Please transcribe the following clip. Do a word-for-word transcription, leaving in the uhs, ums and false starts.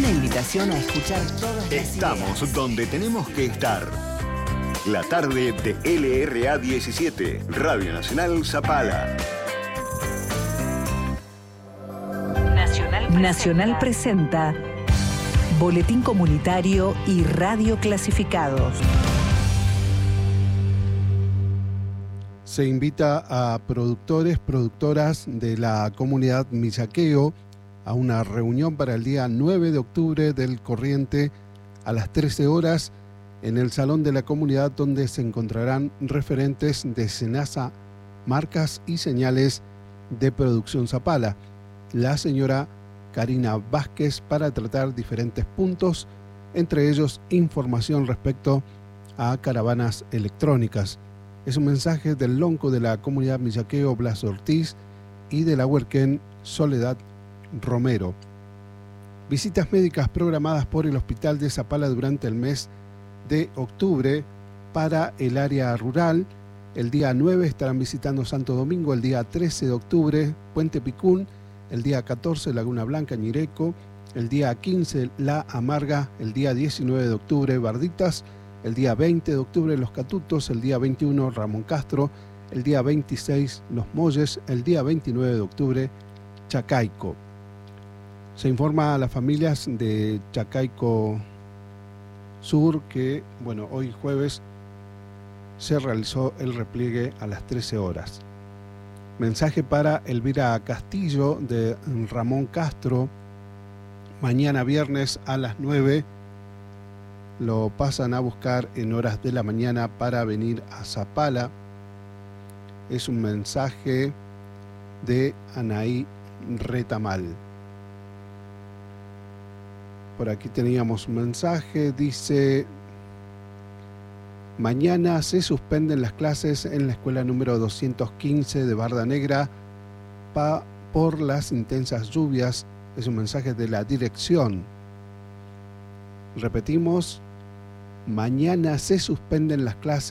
Una invitación a escuchar todas las Estamos ideas. donde tenemos que estar. La tarde de L R A diecisiete, Radio Nacional Zapala. Nacional, Nacional presenta Boletín Comunitario y Radio Clasificados. Se invita a productores, productoras de la comunidad Millaqueo a una reunión para el día nueve de octubre del corriente a las trece horas en el Salón de la Comunidad, donde se encontrarán referentes de SENASA, marcas y señales de producción Zapala. La señora Karina Vázquez, para tratar diferentes puntos, entre ellos información respecto a caravanas electrónicas. Es un mensaje del lonco de la comunidad Millaqueo, Blas Ortiz, y de la huerquén Soledad Romero. Visitas médicas programadas por el Hospital de Zapala durante el mes de octubre para el área rural. El día nueve estarán visitando Santo Domingo, el día trece de octubre Puente Picún, el día catorce Laguna Blanca, Ñireco, el día quince La Amarga, el día diecinueve de octubre Barditas, el día veinte de octubre Los Catutos, el día veintiuno Ramón Castro, el día veintiséis Los Molles, el día veintinueve de octubre Chacaico. Se informa a las familias de Chacaico Sur que, bueno, hoy jueves se realizó el repliegue a las trece horas. Mensaje para Elvira Castillo de Ramón Castro. Mañana viernes a las nueve lo pasan a buscar en horas de la mañana para venir a Zapala. Es un mensaje de Anaí Retamal. Por aquí teníamos un mensaje, dice: mañana se suspenden las clases en la escuela número doscientos quince de Barda Negra pa, por las intensas lluvias. Es un mensaje de la dirección. Repetimos, mañana se suspenden las clases